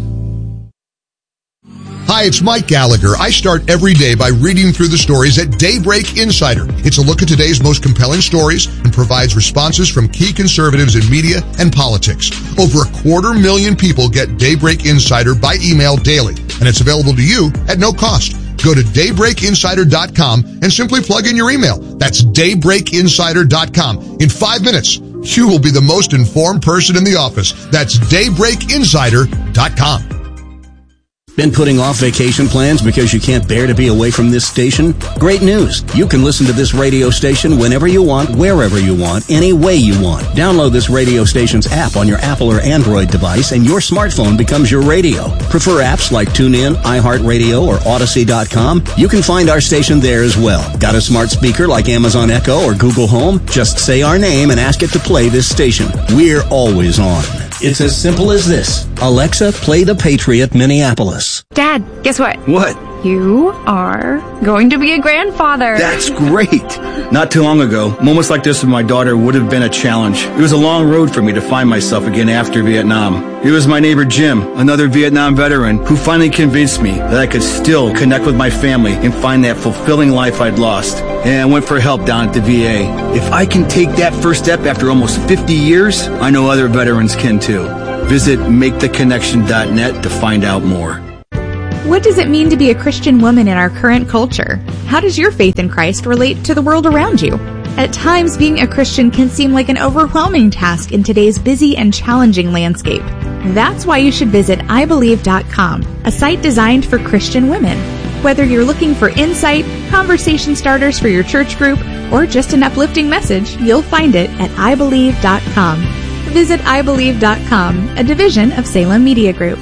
Hi, it's Mike Gallagher. I start every day by reading through the stories at Daybreak Insider. It's a look at today's most compelling stories and provides responses from key conservatives in media and politics. Over a quarter million people get Daybreak Insider by email daily, and it's available to you at no cost. Go to daybreak insider dot com and simply plug in your email. That's daybreak insider dot com. In five minutes, you will be the most informed person in the office. That's daybreak insider dot com. Been putting off vacation plans because you can't bear to be away from this station? Great news! You can listen to this radio station whenever you want, wherever you want, any way you want. Download this radio station's app on your Apple or Android device and your smartphone becomes your radio. Prefer apps like TuneIn, iHeartRadio, or Odyssey dot com? You can find our station there as well. Got a smart speaker like Amazon Echo or Google Home? Just say our name and ask it to play this station. We're always on. It's as simple as this. Alexa, play the Patriot Minneapolis. Dad, guess what? What? You are going to be a grandfather. That's great. Not too long ago, moments like this with my daughter would have been a challenge. It was a long road for me to find myself again after Vietnam. It was my neighbor Jim, another Vietnam veteran, who finally convinced me that I could still connect with my family and find that fulfilling life I'd lost. And I went for help down at the V A. If I can take that first step after almost fifty years, I know other veterans can too. Visit make the connection dot net to find out more. What does it mean to be a Christian woman in our current culture? How does your faith in Christ relate to the world around you? At times, being a Christian can seem like an overwhelming task in today's busy and challenging landscape. That's why you should visit I believe dot com, a site designed for Christian women. Whether you're looking for insight, conversation starters for your church group, or just an uplifting message, you'll find it at I believe dot com. Visit I believe dot com, a division of Salem Media Group.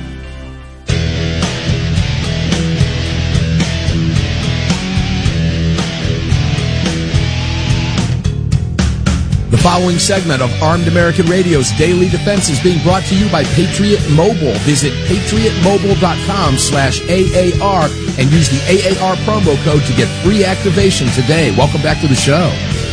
The following segment of Armed American Radio's Daily Defense is being brought to you by Patriot Mobile. Visit patriot mobile dot com slash A A R and use the A A R promo code to get free activation today. Welcome back to the show.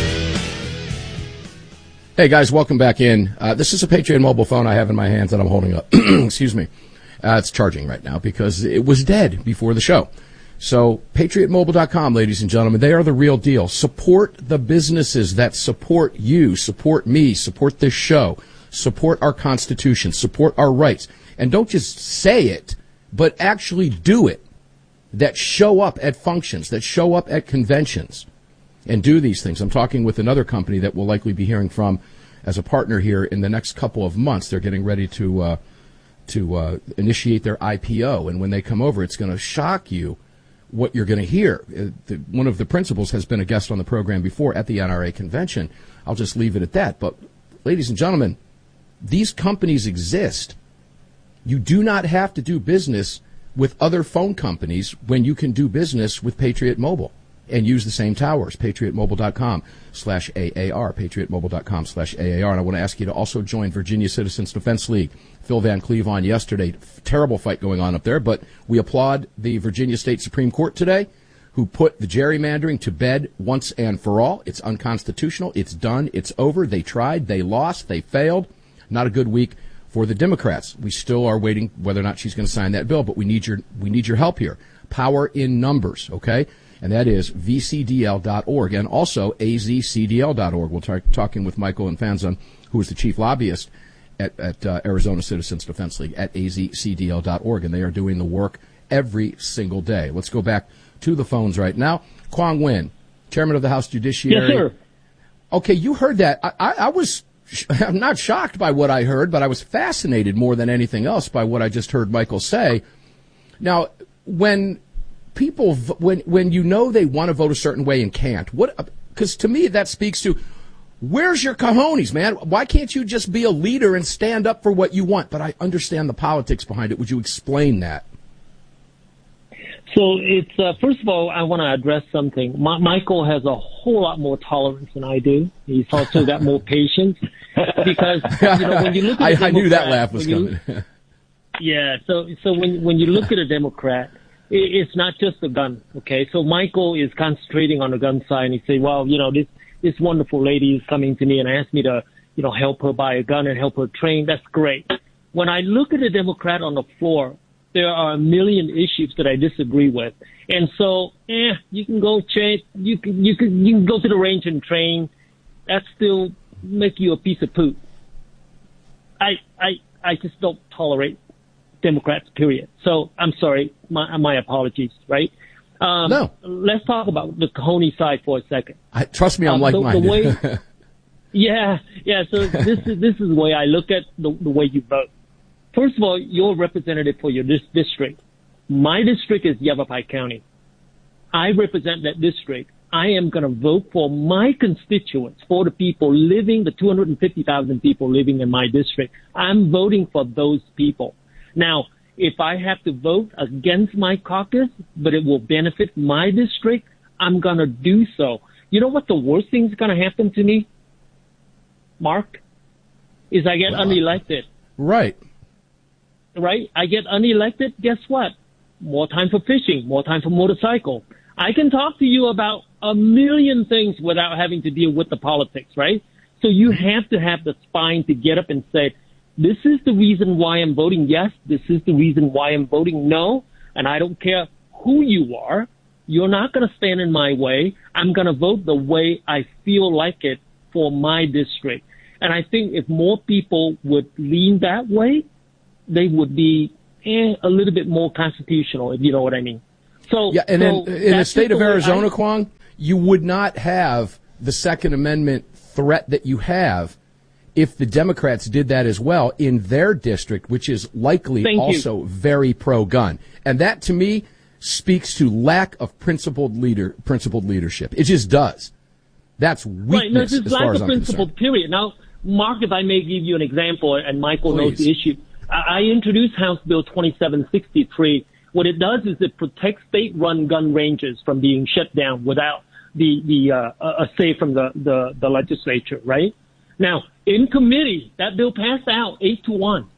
Hey, guys, welcome back in. Uh, this is a Patriot Mobile phone I have in my hands that I'm holding up. Excuse me. Uh, it's charging right now because it was dead before the show. So, patriot mobile dot com, ladies and gentlemen, they are the real deal. Support the businesses that support you, support me, support this show, support our Constitution, support our rights. And don't just say it, but actually do it. That show up at functions, that show up at conventions, and do these things. I'm talking with another company that we'll likely be hearing from as a partner here in the next couple of months. They're getting ready to, uh, to uh, initiate their I P O, and when they come over, it's going to shock you what you're going to hear. Uh, the, one of the principals has been a guest on the program before at the N R A convention. I'll just leave it at that. But, ladies and gentlemen, these companies exist. You do not have to do business with other phone companies when you can do business with Patriot Mobile and use the same towers. patriot mobile dot com slash A A R. patriot mobile dot com slash A A R. And I want to ask you to also join Virginia Citizens Defense League. Phil Van Cleve on yesterday. Terrible fight going on up there, but we applaud the Virginia State Supreme Court today, who put the gerrymandering to bed once and for all. It's unconstitutional. It's done. It's over. They tried. They lost. They failed. Not a good week for the Democrats. We still are waiting whether or not she's going to sign that bill, but we need your we need your help here. Power in numbers, okay? And that is v c d l dot org and also a z c d l dot org. We'll talk talking with Michael Infanzon, who is the chief lobbyist at, at uh, Arizona Citizens Defense League at a z c d l dot org, and they are doing the work every single day. Let's go back to the phones right now. Quang Nguyen, chairman of the House Judiciary. Yes, sir. Okay, you heard that. I, I, I was I'm not shocked by what I heard, but I was fascinated more than anything else by what I just heard Michael say. Now, when people, when when you know they want to vote a certain way and can't, what? Because to me that speaks to, where's your cojones, man? Why can't you just be a leader and stand up for what you want? But I understand the politics behind it. Would you explain that? So it's uh, first of all, I want to address something. My, Michael has a whole lot more tolerance than I do. He's also got more patience because you know when you look at a I, I knew that laugh was coming. You, yeah. So so when when you look at a Democrat, it, it's not just a gun. Okay. So Michael is concentrating on the gun side, and he say, well, you know, this this wonderful lady is coming to me and asked me to you know help her buy a gun and help her train. That's great. When I look at a Democrat on the floor, there are a million issues that I disagree with. And so, eh, you can go train, you can, you can, you can go to the range and train. That still make you a piece of poop. I, I, I just don't tolerate Democrats, period. So I'm sorry. My, my apologies, right? Um, no. Let's talk about the Cooney side for a second. I, trust me, I'm um, like-minded. The, the way, yeah, yeah. So this is, this is the way I look at the, the way you vote. First of all, you're a representative for your dis- district. My district is Yavapai County. I represent that district. I am going to vote for my constituents, for the people living, the two hundred fifty thousand people living in my district. I'm voting for those people. Now, if I have to vote against my caucus, but it will benefit my district, I'm going to do so. You know what the worst thing is going to happen to me, Mark? Is I get well, unelected. Right. Right? I get unelected, guess what? More time for fishing, more time for motorcycle. I can talk to you about a million things without having to deal with the politics, right? So you have to have the spine to get up and say, this is the reason why I'm voting yes, this is the reason why I'm voting no, and I don't care who you are. You're not going to stand in my way. I'm going to vote the way I feel like it for my district. And I think if more people would lean that way, they would be eh, a little bit more constitutional, if you know what I mean. So, yeah, and so in, in the state of Arizona, I, Kwong, you would not have the Second Amendment threat that you have if the Democrats did that as well in their district, which is likely Thank also you. very pro-gun. And that, to me, speaks to lack of principled leader, principled leadership. It just does. That's weakness right, no, just as lack far as of I'm principle, concerned. period. Now, Mark, if I may give you an example, and Michael Please. knows the issue. I, I introduced House Bill twenty-seven sixty-three. What it does is it protects state-run gun ranges from being shut down without the, the uh, a say from the, the, the legislature, right? Now, in committee, that bill passed out eight to one.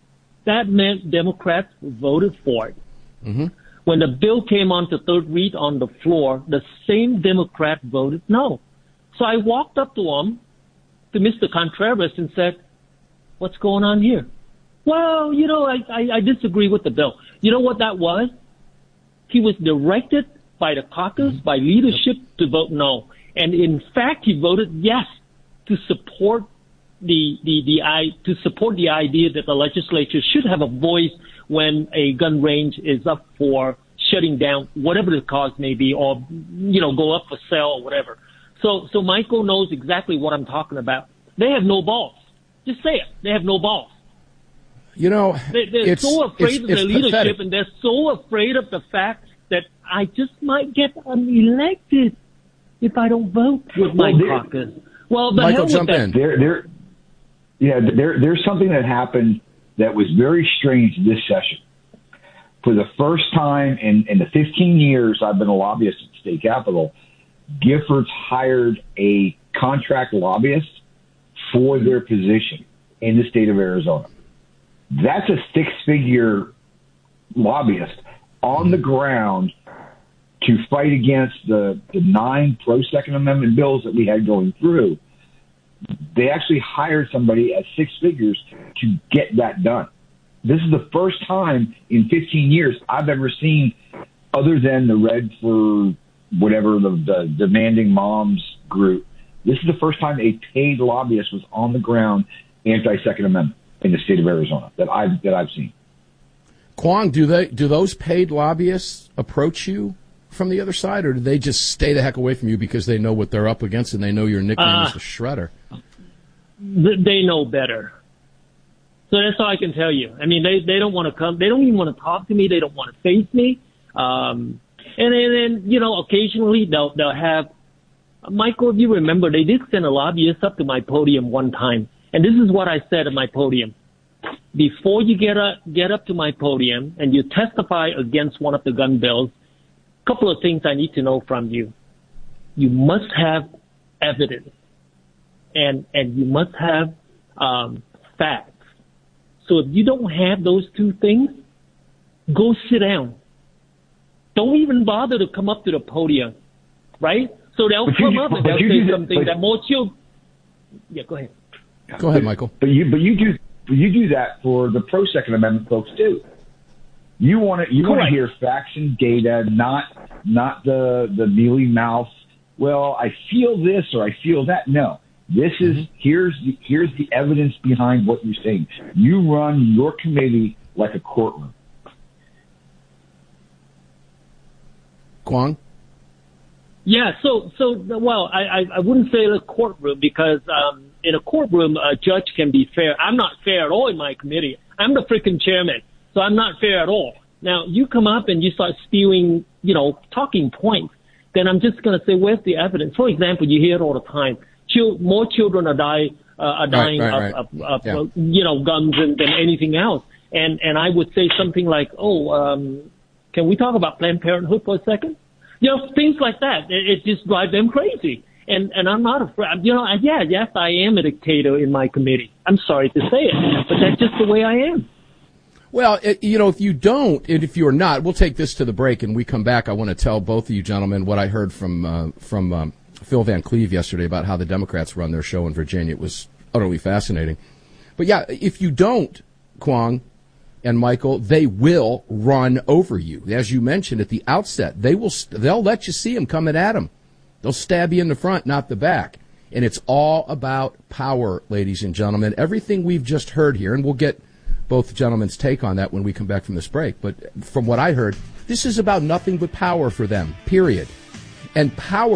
That meant Democrats voted for it. Mm-hmm. When the bill came on to third read on the floor, the same Democrat voted no. So I walked up to him, to Mister Contreras, and said, what's going on here? Well, you know, I, I, I disagree with the bill. You know what that was? He was directed by the caucus, by leadership, to vote no. And in fact, he voted yes to support the, the, the, I, to support the idea that the legislature should have a voice when a gun range is up for shutting down, whatever the cause may be, or, you know, go up for sale or whatever. So, so Michael knows exactly what I'm talking about. They have no balls. Just say it. They have no balls. You know, they, they're it's, so afraid it's, of it's their leadership, pathetic. and they're so afraid of the fact that I just might get unelected if I don't vote with my Well, there- caucus. Well, the Michael, hell with jump that. in. There, there, yeah, there, there's something that happened that was very strange this session. For the first time in, in the fifteen years I've been a lobbyist at the state capitol, Giffords hired a contract lobbyist for their position in the state of Arizona. That's a six-figure lobbyist on the ground to fight against the, the nine pro-Second Amendment bills that we had going through. They actually hired somebody at six figures to get that done. This is the first time in fifteen years I've ever seen, other than the Red for whatever, the, the Demanding Moms group, this is the first time a paid lobbyist was on the ground anti-Second Amendment in the state of Arizona that I've, that I've seen. Kwong, do they do those paid lobbyists approach you from the other side, or do they just stay the heck away from you because they know what they're up against and they know your nickname Uh, is the Shredder? Th- They know better. So that's all I can tell you. I mean, they, they don't want to come. They don't even want to talk to me. They don't want to face me. Um, and then, then, you know, occasionally they'll, they'll have, Michael, if you remember, they did send a lobbyist up to my podium one time. And this is what I said at my podium. Before you get up, get up to my podium and you testify against one of the gun bills, a couple of things I need to know from you. You must have evidence, and, and you must have, um, facts. So if you don't have those two things, go sit down. Don't even bother to come up to the podium, right? So they'll But you come do- up and but they'll you say do that- something but- that more children. Yeah, go ahead. Go ahead, Michael. But you, but you do, but you do that for the pro Second Amendment folks too. You want to, you want to Correct. hear facts and data, not, not the the mealy mouth. Well, I feel this or I feel that. No, this is here's the, here's the evidence behind what you're saying. You run your committee like a courtroom. Kwong? Yeah, so, so, well, I, I, I wouldn't say a courtroom because, um, in a courtroom, a judge can be fair. I'm not fair at all in my committee. I'm the freaking chairman, so I'm not fair at all. Now, you come up and you start spewing, you know, talking points, then I'm just going to say, where's the evidence? For example, you hear it all the time. Chil- more children are, die, uh, are dying right, right. of, of, of Yeah. uh, you know, guns than, than anything else. And, and I would say something like, oh, um, can we talk about Planned Parenthood for a second? You know, things like that. It, it just drives them crazy. And, and I'm not afraid. You know, I, yeah, yes, I am a dictator in my committee. I'm sorry to say it, but that's just the way I am. Well, it, you know, if you don't, and if you're not, we'll take this to the break, and we come back. I want to tell both of you gentlemen what I heard from uh, from um, Phil Van Cleve yesterday about how the Democrats run their show in Virginia. It was utterly fascinating. But yeah, if you don't, Kwong and Michael, they will run over you. As you mentioned at the outset, they will. They'll let you see them coming at them. They'll stab you in the front, not the back. And it's all about power, ladies and gentlemen. Everything we've just heard here, and we'll get both gentlemen's take on that when we come back from this break. But from what I heard, this is about nothing but power for them, period. And power